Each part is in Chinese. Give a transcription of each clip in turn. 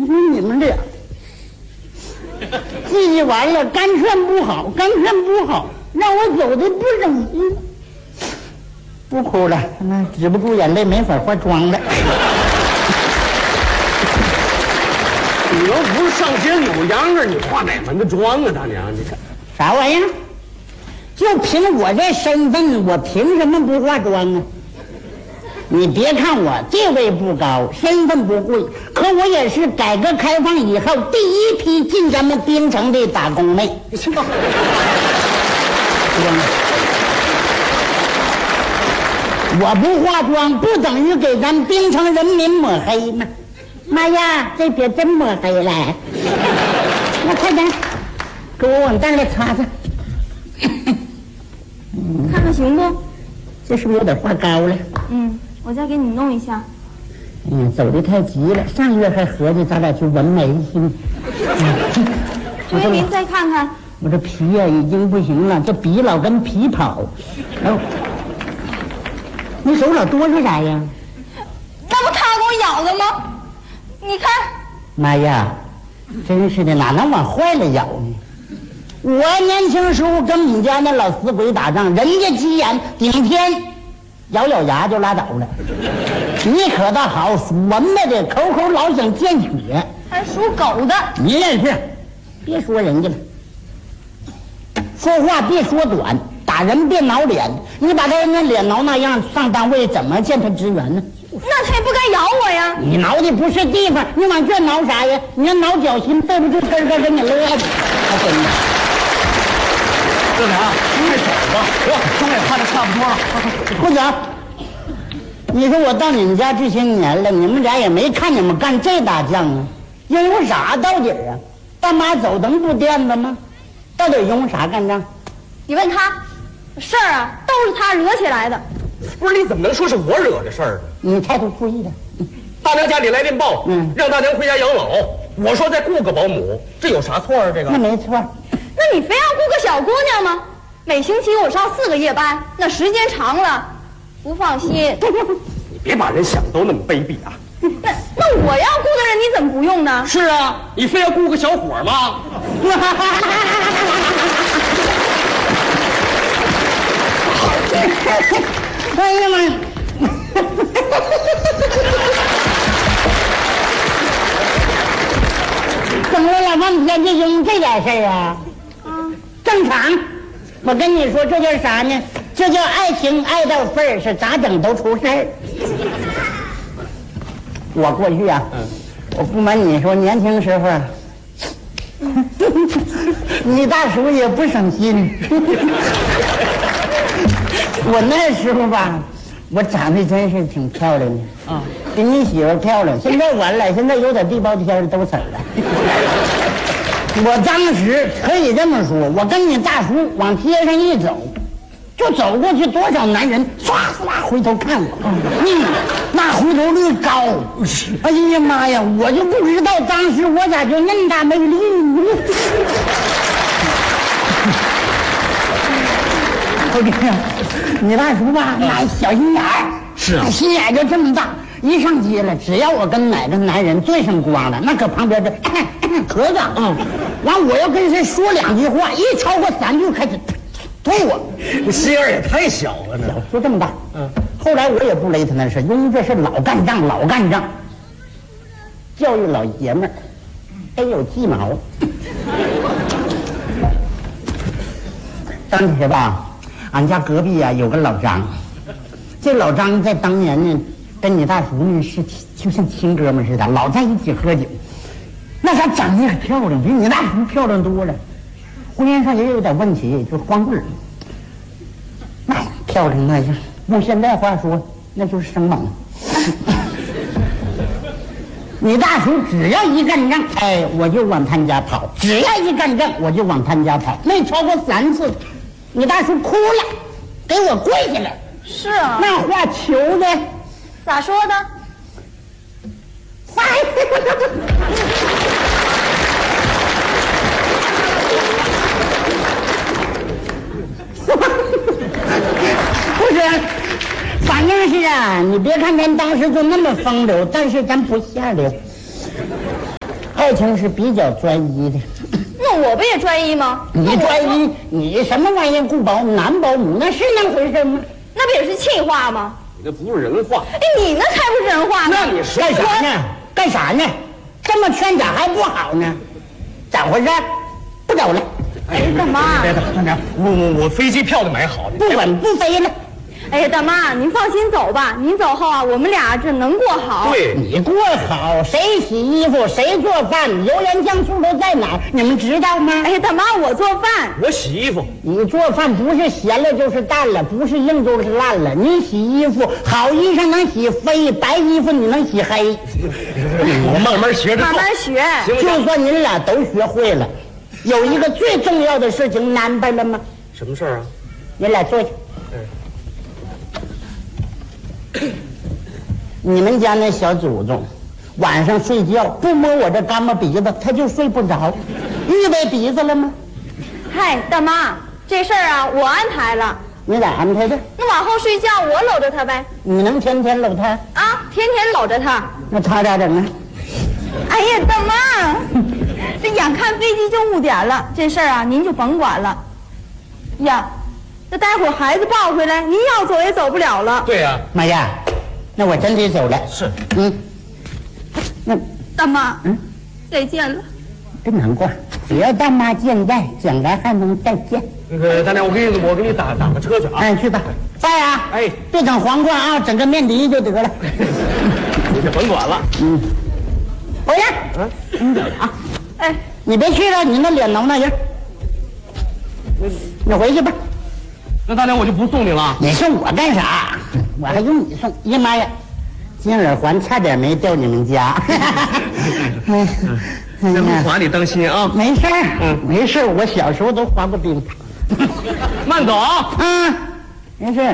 你们这记忆完了，干劝不好，让我走的不省心。不哭了，那止不住眼泪，没法化妆了。 你又不是上街扭秧歌，你化哪门子妆啊，大娘？你看啥玩意儿？就凭我这身份，我凭什么不化妆啊？你别看我地位不高，身份不贵，可我也是改革开放以后第一批进咱们冰城的打工妹。我不化妆不等于给咱冰城人民抹黑吗？妈呀，这别真抹黑了。那快点给我往蛋里擦擦。 看看行不？ 这是不是有点画高了？ 我再给你弄一下。 走得太急了，上月还合计咱俩去纹眉去呢。 周一鸣，再看看。 我这皮呀已经不行了，这鼻老跟皮跑。然后你手老哆嗦啥呀？ 那不他给我咬的吗？你看。 妈呀，真是的，哪能往坏了咬呢？我年轻时候跟我们家那老死鬼打仗，人家急眼顶天咬牙就拉倒了。你可倒好，属文的的，口口老想见血， 还属狗的。 你也是，别说人家了，说话别说短，打人别挠脸。你把他人家脸挠那样，上单位怎么见他支援呢？ 那他也不该咬我呀。 你挠的不是地方，你往这挠啥呀？你要挠脚心，对不住根根给你勒的。真的。 大娘，快走吧，妆也化的差不多了。 快走！你说我到你们家这些年了，你们家也没看你们干这大将啊，因为啥到底啊？大妈走能不垫子吗？到底因为啥干仗？ 你问他，事儿啊都是他惹起来的。 不是，你怎么能说是我惹的事儿呢？ 你态度故意的。 大娘家里来电报，让大娘回家养老。我说再雇个保姆，这有啥错啊？这个那没错。 那你非要雇个小姑娘吗？每星期我上4个夜班，那时间长了，不放心。 你别把人想都那么卑鄙啊！ 那我要雇的人你怎么不用呢？ 是啊，你非要雇个小伙吗？ 哎呀妈呀！整了老半天就因这点事儿啊？正常。我跟你说，这叫啥呢？这叫爱情爱到份儿，是咋整都出事儿。我过去啊，我不瞒你说，年轻时候，你大叔也不省心。我那时候吧，我长得真是挺漂亮的啊，比你媳妇漂亮。现在完了，现在有点地包天都死了。我当时可以这么说，我跟你大叔往街上一走，就走过去，多少男人唰唰回头看我，那回头率高。哎呀妈呀，我就不知道当时我咋就那么大魅力呢？我跟你说，你大叔吧，那小心眼儿， 是啊， 心眼就这么大。一上街了，只要我跟哪个男人对上光了，那可旁边这壳子，完我要跟谁说2句话，一超过3句开始推我， 这心眼也太小了呢， 就这么大。后来我也不勒他那事，因为这是老干仗，教育老爷们儿得有鸡毛。当时吧，俺家隔壁啊有个老张，这老张在当年呢，跟你大叔呢是就像亲哥们似的，老在一起喝酒。那啥长得也漂亮，比你大叔漂亮多了，婚姻上也有点问题，就是光棍。那漂亮那样，用现在话说，那就是生猛。你大叔只要一干仗，哎，我就往他家跑；只要一干仗，我就往他家跑。没超过3次，你大叔哭了，给我跪下来。 是啊， 那话求的， 咋说的？不是，反正是啊，你别看咱当时就那么风流，但是咱不下流。 爱情是比较专一的。 那我不也专一吗？ 你专一，你什么玩意儿？雇保姆、男保姆，那是那回事吗？ 那不也是气话吗？ 你这不是人话。 哎，你那才不是人话呢！ 那你说干啥呢？干啥呢？这么劝咋还不好呢？咋回事？不走了。 哎，大妈， 大娘，我飞机票都买好了， 不稳不飞了。 哎呀，大妈，您放心走吧。您走后啊，我们俩这能过好。 对， 你过好，谁洗衣服，谁做饭，油盐酱醋都在哪儿？你们知道吗？ 哎呀，大妈，我做饭。 我洗衣服。 你做饭不是咸了就是淡了，不是硬就是烂了。你洗衣服，好衣裳能洗飞，白衣服你能洗黑。 我慢慢学着做， 慢慢学。 就算你俩都学会了，有一个最重要的事情安排了吗？ 什么事儿啊？ 你俩坐下。你们家那小祖宗晚上睡觉不摸我这干巴鼻子，他就睡不着。预备鼻子了吗？ 嗨，大妈，这事儿啊，我安排了。 你咋安排的？ 那往后睡觉我搂着他呗。 你能天天搂他？ 啊，天天搂着他。 那他咋整啊？ 哎呀，大妈，这眼看飞机就误点了，这事儿啊，您就甭管了。呀，这待会儿孩子抱回来，您要走也走不了了。 对呀， 妈呀，那我真得走了。 是， 那大妈，再见了。 别难过，只要大妈健在，将来还能再见。 那个大娘，我给你打个车去啊。 哎，去吧。爸呀， 哎， 别整黄瓜啊，整个面的就得了。 你就甭管了。 回来。啊， 哎， 你别去了，你那脸挠那样。你回去吧。 那大娘我就不送你了。 你送我干啥？我还用你送？呀妈呀，金耳环差点没掉你们家。 这不划你当心啊。 没事儿，没事儿，我小时候都滑过冰。 慢走啊。 没事儿。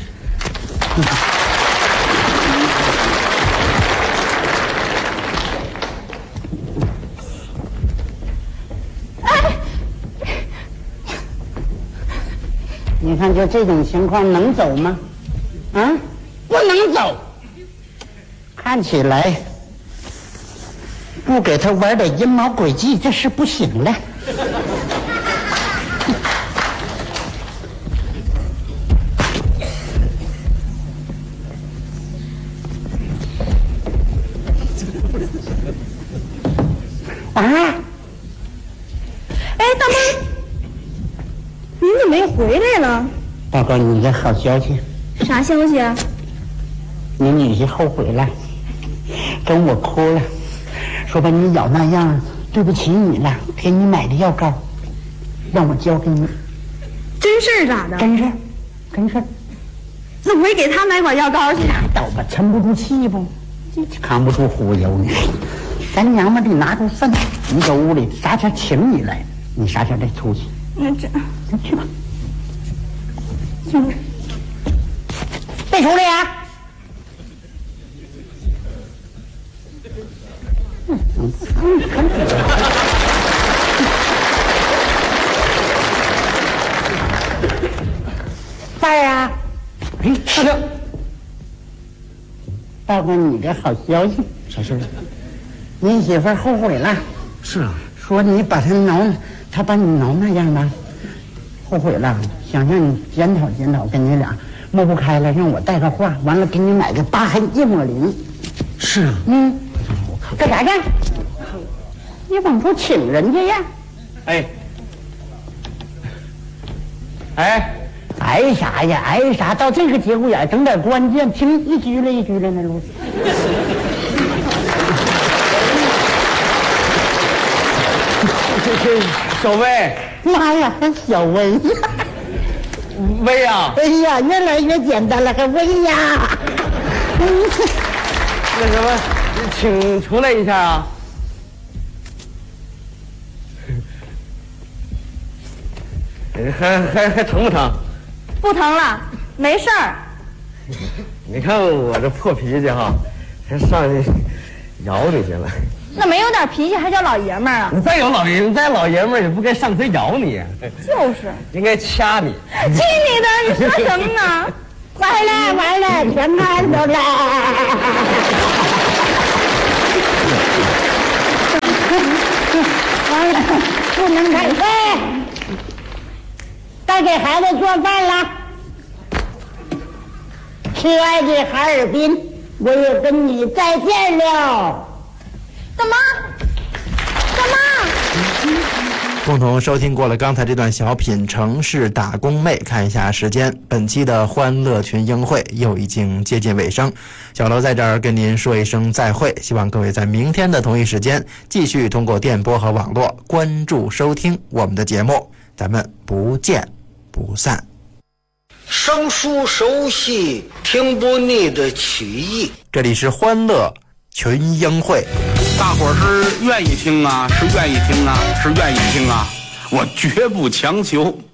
你看，就这种情况能走吗？啊，不能走。看起来不给他玩点阴谋诡计，这是不行了。啊！ 哎，大妈，您怎么又回来了？ 报告你个好消息。 啥消息啊？ 你女婿后悔了，跟我哭了，说把你咬那样，对不起你了，给你买的药膏，让我交给你。 真事儿咋的？ 真事儿，真事儿。 那我也给他买管药膏去。 倒吧，沉不住气不，扛不住忽悠呢。咱娘们得拿出份，你搁屋里啥前请你来，你啥前再出去。 那这， 那去吧。行了，别出来呀！爸呀！哎，大娘，报告你个好消息。 啥事儿？ 你媳妇儿后悔了。 是啊。 说你把她把你挠那样吧，后悔了，想让你检讨检讨，跟你俩抹不开了，让我带个话，完了给你买个8黑芥末灵。 是啊。 干啥去？你往出请人家呀？挨啥呀？挨啥？到这个节骨眼整点关键，听一句了一句了那路。 这小薇， 妈呀，还小薇呀！ 薇呀！ 哎呀，越来越简单了，还薇呀！ 那什么，请出来一下啊！还疼不疼？ 不疼了，没事儿。 你看我这破脾气哈，还上去咬你去了。 那没有点脾气还叫老爷们儿啊？ 你再老爷们儿也不该上嘴咬你， 就是应该掐你。 去你的！你说什么呢？ 完了，全看着了。 完了，不能太快。该给孩子做饭了。亲爱的哈尔滨，我要跟你再见了。 干嘛？ 共同收听过了刚才这段小品《城市打工妹》，看一下时间，本期的欢乐群英会又已经接近尾声。小楼在这儿跟您说一声再会，希望各位在明天的同一时间继续通过电波和网络关注收听我们的节目，咱们不见不散。 生疏熟悉，听不腻的曲艺。 这里是欢乐群英会。 大伙儿是愿意听啊，是愿意听啊，是愿意听啊，我绝不强求。